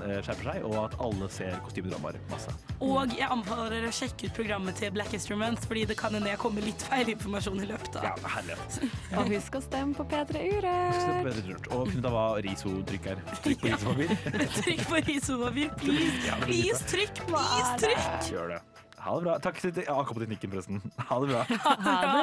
skjerper seg, og at alle ser kostymedramaer masse. Og jeg anbefaler dere å sjekke ut programmet til Black Instruments, fordi det kan hende jeg kommer litt feil informasjon i løpet av. Ja, herlighet. Og husk å stemme på P3 Urørt. Og finn ut av hva riso-trykk er. Trykk på risopapir. Trykk på risopapir, please. Please, trykk. Gjør det. Ha det bra. Takk til AK på teknikken, forresten. Ha det bra. Ha det.